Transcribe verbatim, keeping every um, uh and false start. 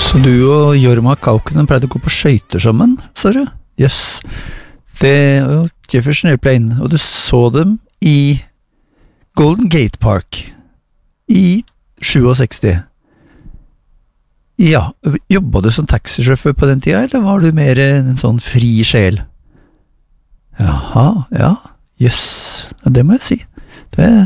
Så du og Jorma Kaukonen pleide å gå på skøyter sammen, sa du? Yes. Det og Jefferson Airplane, og du så dem i Golden Gate Park i sekstisju. Ja, jobbet du som taxisjåfør på den tida, eller var du mer en sånn fri sjel? Jaha, ja, jøss, yes. Det må jeg si. Det